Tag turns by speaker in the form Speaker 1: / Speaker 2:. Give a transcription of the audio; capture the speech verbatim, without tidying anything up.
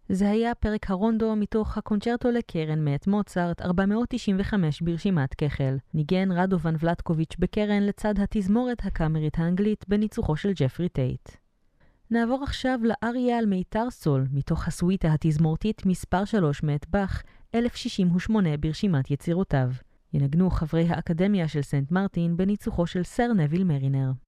Speaker 1: זה היה פרק הרונדו מתוך הקונצ'רטו לקרן מאת מוצרט ארבע מאות תשעים וחמש ברשימת כחל. ניגן רדובן ולטקוביץ' בקרן לצד התזמורת הקאמרית האנגלית בניצוחו של ג'פרי טייט. נעבור עכשיו לאריה על מיתר סול מתוך הסוויטה התזמורתית מספר שלוש מאת באך אלף שישים ושמונה ברשימת יצירותיו. ינגנו חברי האקדמיה של סנט מרטין בניצוחו של סר נביל מרינר.